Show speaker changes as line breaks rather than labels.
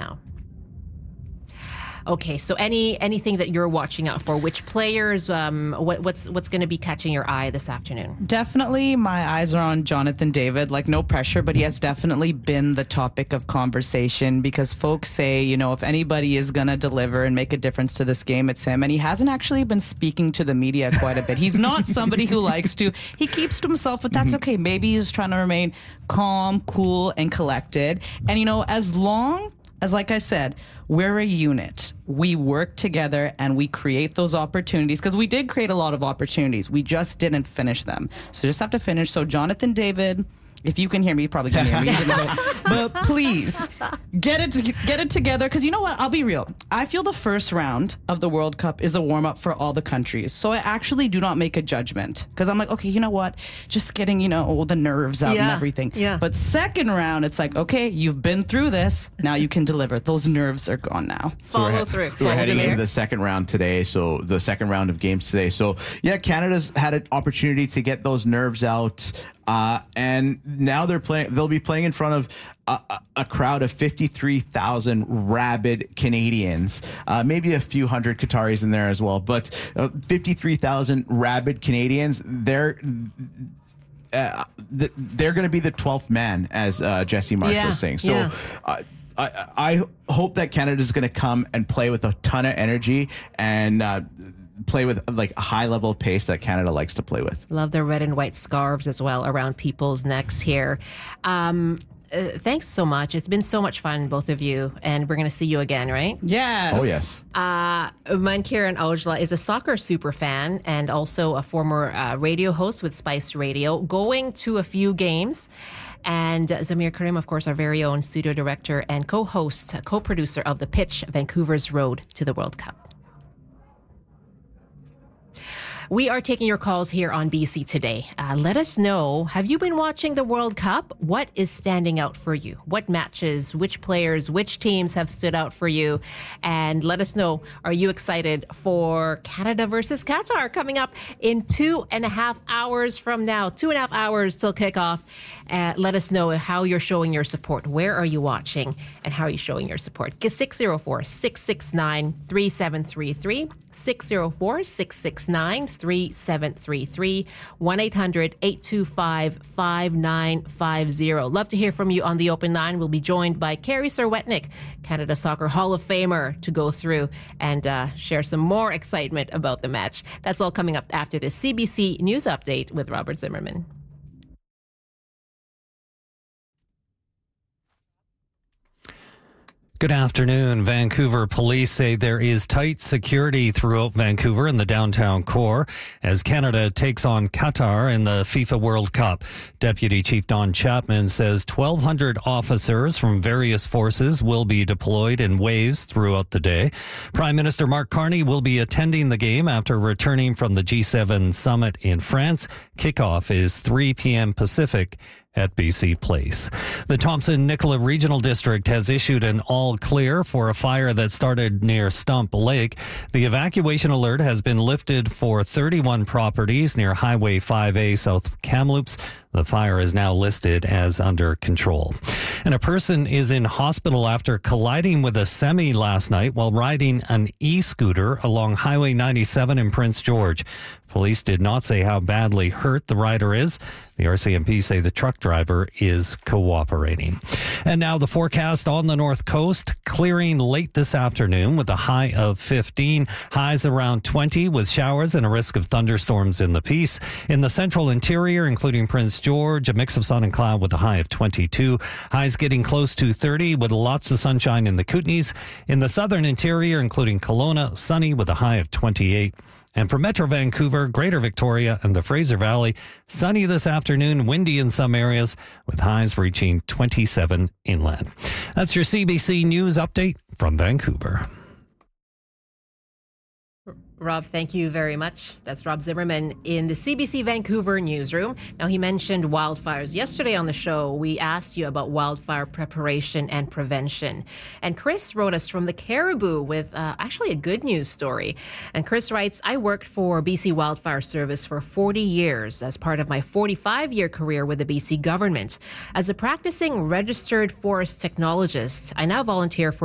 now. Okay, so anything that you're watching out for? Which players? What's going to be catching your eye this afternoon?
Definitely, my eyes are on Jonathan David. Like, no pressure, but he has definitely been the topic of conversation because folks say, you know, if anybody is going to deliver and make a difference to this game, it's him. And he hasn't actually been speaking to the media quite a bit. He's not somebody who likes to. He keeps to himself, but that's okay. Maybe he's trying to remain calm, cool, and collected. And, you know, as long as, like I said, we're a unit. We work together and we create those opportunities because we did create a lot of opportunities. We just didn't finish them. So just have to finish. So Jonathan David, if you can hear me, you probably can hear me. But please get it together because you know what? I'll be real. I feel the first round of the World Cup is a warm up for all the countries. So I actually do not make a judgment because I'm like, okay, you know what? Just getting, you know, the nerves out and everything.
Yeah.
But second round, it's like, okay, you've been through this. Now you can deliver. Those nerves are gone now.
So we're heading into the second round today. So the second round of games today. So yeah, Canada's had an opportunity to get those nerves out. And now they'll be playing in front of a crowd of 53,000 rabid Canadians, maybe a few hundred Qataris in there as well, but 53,000 rabid Canadians. They're going to be the 12th man, as Jesse Marsh was saying. So I hope that Canada is going to come and play with a ton of energy and play with like a high level of pace that Canada likes to play with.
Love the red and white scarves as well around people's necks here. Thanks so much. It's been so much fun, both of you, and we're going to see you again, right?
Yes.
Oh, yes.
Mankiran Aujla is a soccer super fan and also a former radio host with Spice Radio, going to a few games. And Zamir Karim, of course, our very own studio director and co-host, co-producer of The Pitch, Vancouver's Road to the World Cup. We are taking your calls here on BC Today. Let us know, have you been watching the World Cup? What is standing out for you? What matches, which players, which teams have stood out for you? And let us know, are you excited for Canada versus Qatar coming up in 2.5 hours from now? 2.5 hours till kickoff. Let us know how you're showing your support. Where are you watching and how are you showing your support? 604-669-3733. 604-669-3733. 1-800-825-5950. Love to hear from you on the open line. We'll be joined by Carrie Serwetnik, Canada Soccer Hall of Famer, to go through and share some more excitement about the match. That's all coming up after this CBC News Update with Robert Zimmerman.
Good afternoon. Vancouver police say there is tight security throughout Vancouver and the downtown core as Canada takes on Qatar in the FIFA World Cup. Deputy Chief Don Chapman says 1,200 officers from various forces will be deployed in waves throughout the day. Prime Minister Mark Carney will be attending the game after returning from the G7 summit in France. Kickoff is 3 p.m. Pacific at BC Place. The Thompson-Nicola Regional District has issued an all-clear for a fire that started near Stump Lake. The evacuation alert has been lifted for 31 properties near Highway 5A south of Kamloops. The fire is now listed as under control. And a person is in hospital after colliding with a semi last night while riding an e-scooter along Highway 97 in Prince George. Police did not say how badly hurt the rider is. The RCMP say the truck driver is cooperating. And now the forecast on the north coast, clearing late this afternoon with a high of 15, highs around 20 with showers and a risk of thunderstorms in the Peace. In the central interior, including Prince George, a mix of sun and cloud with a high of 22. Highs getting close to 30 with lots of sunshine in the Kootenays. In the southern interior, including Kelowna, sunny with a high of 28. And for Metro Vancouver, Greater Victoria, and the Fraser Valley, sunny this afternoon, windy in some areas, with highs reaching 27 inland. That's your CBC News Update from Vancouver.
Rob, thank you very much. That's Rob Zimmerman in the CBC Vancouver newsroom. Now, he mentioned wildfires. Yesterday on the show, we asked you about wildfire preparation and prevention. And Chris wrote us from the Caribou with actually a good news story. And Chris writes, I worked for BC Wildfire Service for 40 years as part of my 45-year career with the BC government. As a practicing registered forest technologist, I now volunteer for